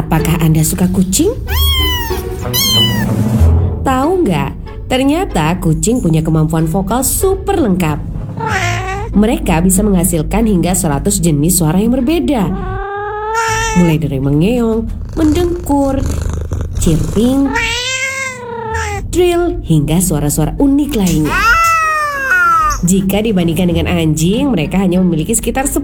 Apakah Anda suka kucing? Tahu nggak? Ternyata kucing punya kemampuan vokal super lengkap. Mereka bisa menghasilkan hingga 100 jenis suara yang berbeda. Mulai dari mengeong, mendengkur, chirping, trill, hingga suara-suara unik lainnya. Jika dibandingkan dengan anjing, mereka hanya memiliki sekitar